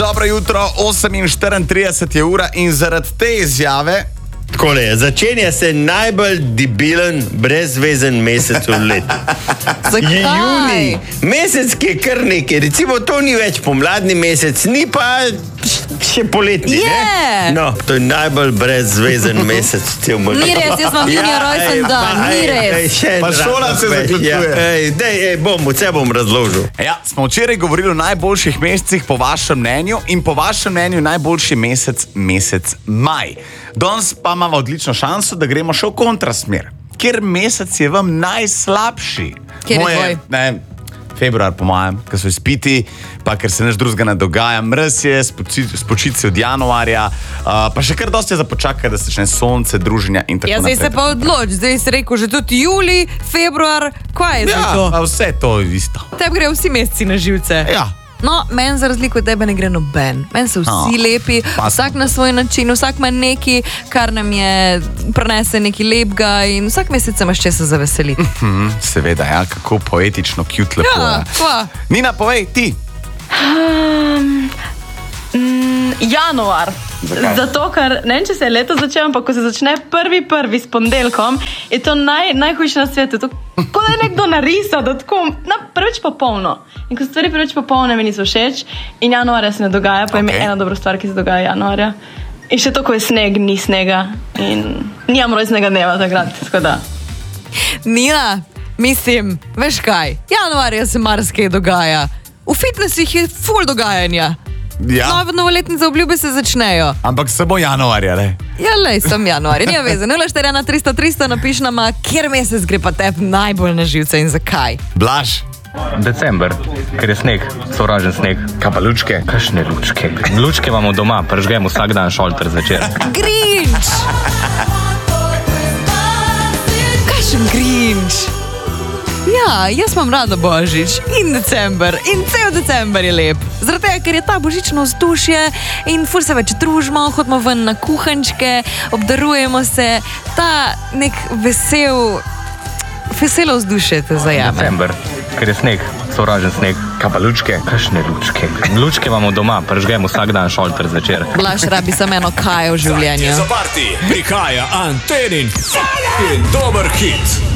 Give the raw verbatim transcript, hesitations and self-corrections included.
Dobro jutro, oseminštirideset je ura in zaradi te izjave... Takole, začenja se najbolj debilen, brezvezen mesec v letu. Zakaj? Juni, mesec, ki je kar nekaj. Recimo, to ni več pomladni mesec, ni pa še poletni, Je. ne? No, to je najbolj brezvezen mesec. Ni res, jaz imam junija rojsten dan, ni res. Pa šola se zaključuje. Ja, ej, dej, ej, bom, vse bom razložil. Ja, smo včeraj govorili o najboljših mesecih po vašem mnenju in po vašem mnenju najboljši mesec, mesec maj. Danes pa imamo odlično šanso, da gremo še v kontrasmer. Kjer mesec je vam najslabši? Kjer je Moje, tvoj? ne, februar po mojem, ker so izpiti, pa ker se nič drugega ne dogaja, mraz je, spočiti se od januarja, uh, pa še kar dosti je za počakati, da se začne sonce, druženja in tako Ja, naprej. zdaj se pa odloč, zdaj si rekel že tudi julij, februar, kaj je Ja, zdaj to? a vse to je isto. Tebi gre vsi meseci na živce. Ja. No, meni za razliko od tebe ne gre noben. Meni so vsi Oh, lepi, pa- vsak na svoj način, vsak ima neki, kar nam je prenese nekaj lepega in vsak mesec se imaš česa za veseliti. Hmm, seveda, ja, kako poetično, cute lepo. Ja, je. kva? Nina, povej, ti. Um, mm, januar. Zakaj? Zato, ker ne vem, če se je leto začelo, ampak ko se začne prvi prvi s ponedeljkom, je to naj, najhujše na svetu. To, ko da je nekdo narisal, da tako na, preveč popolno. In ko stvari preveč popolne mi niso všeč in januarja se ne dogaja, pa okay. Ok. je ena dobra stvar, ki se dogaja januarja. In še to, ko je sneg, ni snega in nimam rojstnega dneva takrat, tako da. Nina, mislim, veš kaj, januarja se marsikaj dogaja. V fitnesih je ful dogajanja. Ja, Nove novoletnice obljube se začnejo. ampak samo januarja, ne? Ja, lej, sem januar, nima veze. nula štiri ena tristo tristo napiš nama, kjer mesec gre pa tebi najbolj na živce in zakaj. Blaž. December, ker je sneg, sovražen sneg. Kaj pa lučke? Kakšne lučke? Lučke imamo doma, prežgemo vsak dan šolter zvečer. Grinč! Kakšen grinč? Ja, jaz imam rada Božič in december in cel december je lep. Zaradi tega, ker je ta božično vzdušje in ful se več družimo, hodimo ven na kuhančke, obdarujemo se, ta nek vesel, veselo vzdušje te zajame. December, ker je sneg, sovražen sneg. Kaj pa lučke? Kakšne lučke? Lučke imamo doma, prežgemo vsak dan šolter zvečer. Blaž rabi samo eno kaj v življenju. Za party prihaja Antenin in dober hit.